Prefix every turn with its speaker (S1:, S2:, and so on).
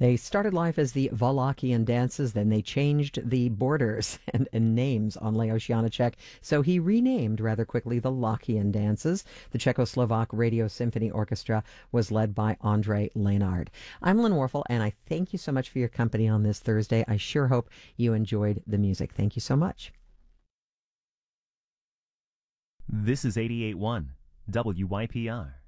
S1: They started life as the Wallachian dances, then they changed the borders and names on Leos Janáček, so he renamed rather quickly the Lachian dances. The Czechoslovak Radio Symphony Orchestra was led by André Lénard. I'm Lynn Warfel, and I thank you so much for your company on this Thursday. I sure hope you enjoyed the music. Thank you so much.
S2: This is 88.1 WYPR.